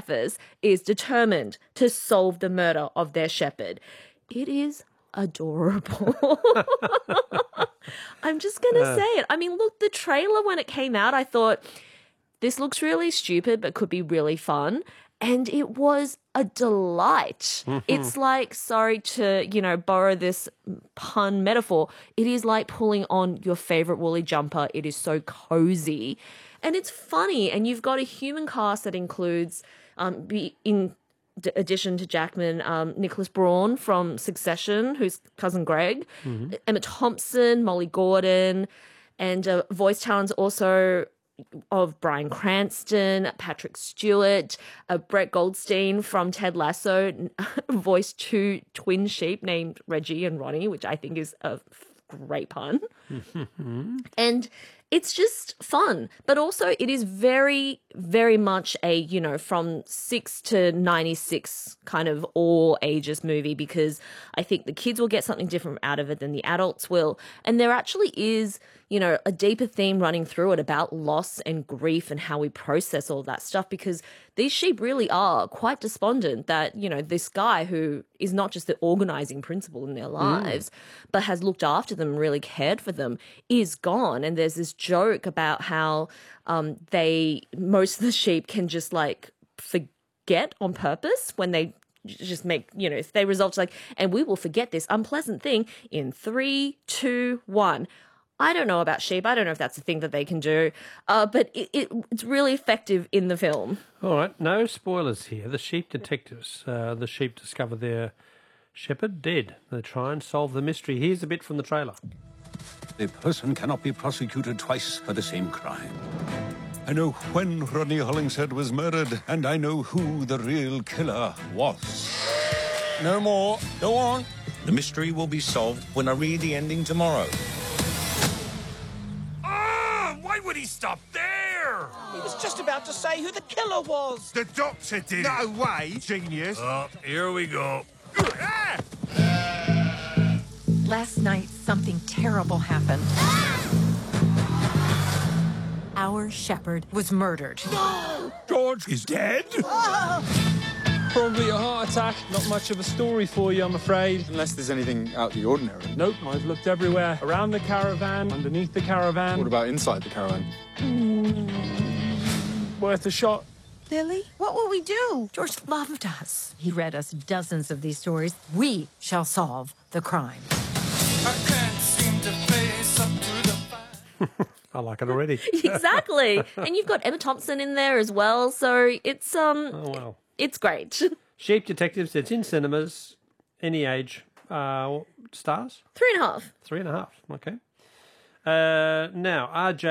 Cephas is determined to solve the murder of their shepherd. It is adorable. I'm just going to say it. I mean, look, the trailer when it came out, I thought, this looks really stupid but could be really fun. And it was a delight. It's like, sorry to, borrow this pun metaphor, it is like pulling on your favorite woolly jumper. It is so cozy. And it's funny. And you've got a human cast that includes, in addition to Jackman, Nicholas Braun from Succession, who's cousin Greg, Emma Thompson, Molly Gordon, and voice talents also of Bryan Cranston, Patrick Stewart, Brett Goldstein from Ted Lasso, voiced two twin sheep named Reggie and Ronnie, which I think is a great pun. And it's just fun, but also it is very, very much a, from 6 to 96 kind of all ages movie, because I think the kids will get something different out of it than the adults will. And there actually is, a deeper theme running through it about loss and grief and how we process all that stuff, because these sheep really are quite despondent that, this guy who is not just the organizing principle in their lives, but has looked after them, really cared for them, is gone. And there's this joke about how most of the sheep can just forget on purpose when they just make, if they resolve to and we will forget this unpleasant thing in 3, 2, 1. I don't know about sheep. I don't know if that's a thing that they can do, but it's really effective in the film. All right, no spoilers here. The sheep detectives, the sheep discover their shepherd dead. They try and solve the mystery. Here's a bit from the trailer. A person cannot be prosecuted twice for the same crime. I know when Rodney Hollingshead was murdered, and I know who the real killer was. No more. Go on. The mystery will be solved when I read the ending tomorrow. Why would he stop there? He was just about to say who the killer was. The doctor did it. No way, genius. Oh, here we go. Last night, something terrible happened. Our shepherd was murdered. No! George is dead? Probably a heart attack. Not much of a story for you, I'm afraid. Unless there's anything out of the ordinary. Nope, I've looked everywhere. Around the caravan, underneath the caravan. What about inside the caravan? Worth a shot. Lily, what will we do? George loved us. He read us dozens of these stories. We shall solve the crime. I can't seem to face up to the fire. I like it already. Exactly. And you've got Emma Thompson in there as well, so it's Oh, wow. it's great. Sheep Detectives, it's in cinemas, any age. Stars? 3.5. 3.5, okay. Now, RJ